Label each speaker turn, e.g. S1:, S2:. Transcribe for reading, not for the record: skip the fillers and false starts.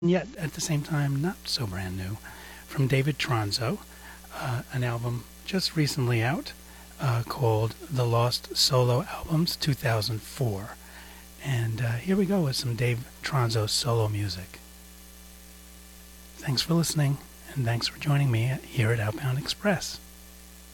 S1: yet at the same time not so brand new, from David Tronzo, an album just recently out called The Lost Solo Albums 2004. And here we go with some Dave Tronzo solo music. Thanks for listening, and thanks for joining me here at Outbound Express.